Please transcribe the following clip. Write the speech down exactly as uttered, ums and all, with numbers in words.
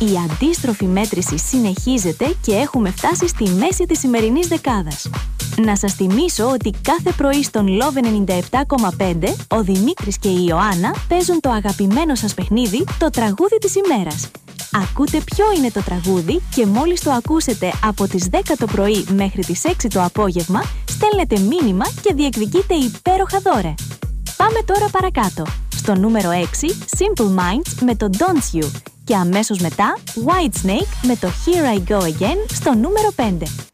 Η αντίστροφη μέτρηση συνεχίζεται και έχουμε φτάσει στη μέση της σημερινής δεκάδας. Να σας θυμίσω ότι κάθε πρωί στον Love ενενήντα επτά κόμμα πέντε ο Δημήτρης και η Ιωάννα παίζουν το αγαπημένο σας παιχνίδι, το τραγούδι της ημέρας. Ακούτε ποιο είναι το τραγούδι και μόλις το ακούσετε από τις δέκα το πρωί μέχρι τις έξι το απόγευμα, στέλνετε μήνυμα και διεκδικείτε υπέροχα δώρα. Πάμε τώρα παρακάτω. Στο νούμερο έξι, Simple Minds με το Don't You και αμέσως μετά Whitesnake με το Here I Go Again στο νούμερο πέντε.